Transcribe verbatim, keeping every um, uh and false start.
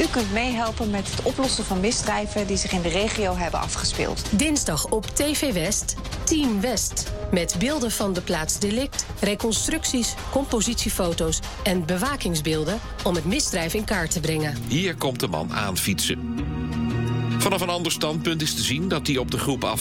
U kunt meehelpen met het oplossen van misdrijven die zich in de regio hebben afgespeeld. Dinsdag op T V West, Team West. Met beelden van de plaats delict, reconstructies, compositiefoto's en bewakingsbeelden om het misdrijf in kaart te brengen. Hier komt de man aan fietsen. Vanaf een ander standpunt is te zien dat hij op de groep af